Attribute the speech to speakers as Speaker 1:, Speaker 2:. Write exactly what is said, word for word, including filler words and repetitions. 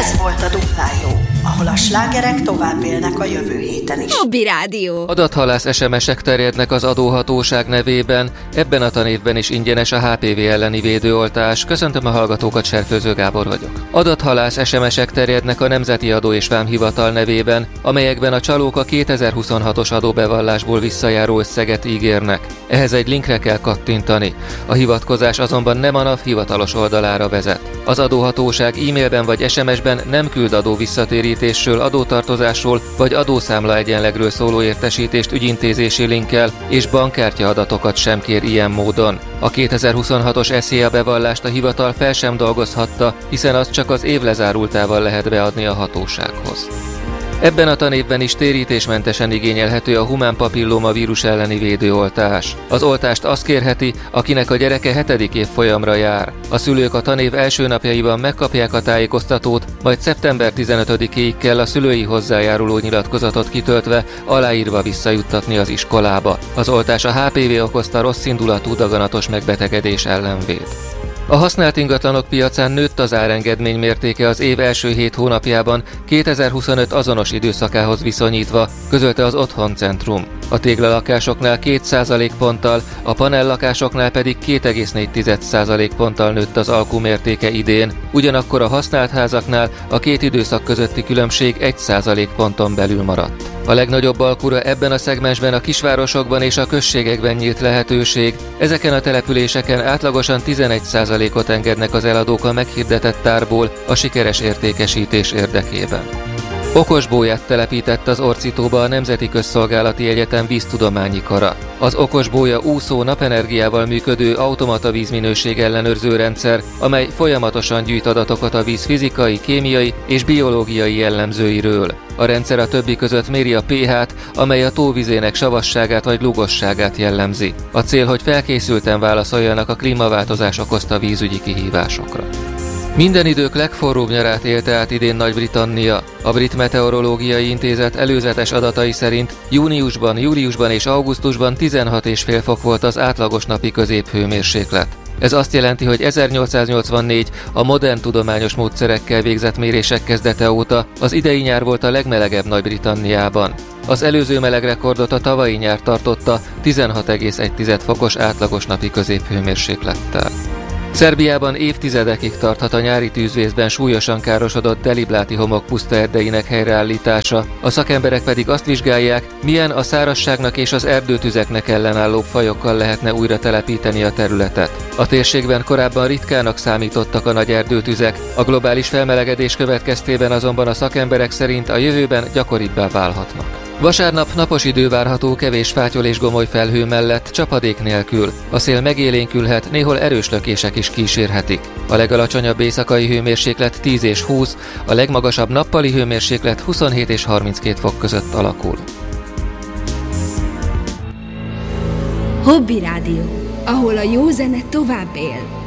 Speaker 1: Ez volt a Duplán jó, ahol a slágerek tovább élnek a jövő héten is.
Speaker 2: Hobby Rádió.
Speaker 3: Adathalász es em esek terjednek az adóhatóság nevében, ebben a tanévben is ingyenes a há pé vé elleni védőoltás. Köszöntöm a hallgatókat, Serfőző Gábor vagyok. Adathalász es em esek terjednek a Nemzeti Adó és Vámhivatal nevében, amelyekben a csalók a kétezer-huszonhatos adóbevallásból visszajáró összeget ígérnek. Ehhez egy linkre kell kattintani. A hivatkozás azonban nem a NAV hivatalos oldalára vezet. Az adóhatóság e-mailben vagy es em esben nem küld adó visszatérítésről, adótartozásról vagy adószámla egyenlegről szóló értesítést ügyintézési linkkel, és bankkártya adatokat sem kér ilyen módon. A kétezer-huszonhatos es zé á bevallást a hivatal fel sem dolgozhatta, hiszen azt csak az év lezárultával lehet beadni a hatósághoz. Ebben a tanévben is térítésmentesen igényelhető a humán papillóma vírus elleni védőoltás. Az oltást azt kérheti, akinek a gyereke hetedik évfolyamra jár. A szülők a tanév első napjaiban megkapják a tájékoztatót, majd szeptember tizenötödikéig kell a szülői hozzájáruló nyilatkozatot kitöltve, aláírva visszajuttatni az iskolába. Az oltás a há pé vé okozta rosszindulatú daganatos megbetegedés ellen véd. A használt ingatlanok piacán nőtt az árengedmény mértéke az év első hét hónapjában kétezer-huszonöt azonos időszakához viszonyítva, közölte az Otthoncentrum. A téglalakásoknál két százalékponttal, a panellakásoknál pedig két egész négy százalékponttal nőtt az alkumértéke idén, ugyanakkor a használt házaknál a két időszak közötti különbség egy százalékponton belül maradt. A legnagyobb alkura ebben a szegmensben a kisvárosokban és a községekben nyílt lehetőség. Ezeken a településeken átlagosan tizenegy százalékot engednek az eladók a meghirdetett tárból a sikeres értékesítés érdekében. Okosbólyát telepített az Orcitóba a Nemzeti Közszolgálati Egyetem víztudományi kara. Az okosbólya úszó napenergiával működő automata vízminőség ellenőrző rendszer, amely folyamatosan gyűjt adatokat a víz fizikai, kémiai és biológiai jellemzőiről. A rendszer a többi között méri a pH-t, amely a tóvizének savasságát vagy lúgosságát jellemzi. A cél, hogy felkészülten válaszoljanak a klímaváltozás okozta vízügyi kihívásokra. Minden idők legforróbb nyarát élte át idén Nagy-Britannia. A Brit Meteorológiai Intézet előzetes adatai szerint júniusban, júliusban és augusztusban tizenhat egész öt fok volt az átlagos napi középhőmérséklet. Ez azt jelenti, hogy ezernyolcszáznyolcvannégy a modern tudományos módszerekkel végzett mérések kezdete óta az idei nyár volt a legmelegebb Nagy-Britanniában. Az előző melegrekordot a tavalyi nyár tartotta tizenhat egész egy fokos átlagos napi középhőmérséklettel. Szerbiában évtizedekig tarthat a nyári tűzvészben súlyosan károsodott Delibláti homok pusztaerdeinek helyreállítása, a szakemberek pedig azt vizsgálják, milyen a szárazságnak és az erdőtüzeknek ellenálló fajokkal lehetne újra telepíteni a területet. A térségben korábban ritkának számítottak a nagy erdőtüzek, a globális felmelegedés következtében azonban a szakemberek szerint a jövőben gyakoribbá válhatnak. Vasárnap napos idő várható, kevés fátyol és gomoly felhő mellett, csapadék nélkül. A szél megélénkülhet, néhol erős lökések is kísérhetik. A legalacsonyabb éjszakai hőmérséklet tíz és húsz, a legmagasabb nappali hőmérséklet huszonhét és harminckét fok között alakul.
Speaker 2: Hobby Rádió, ahol a jó zene tovább él.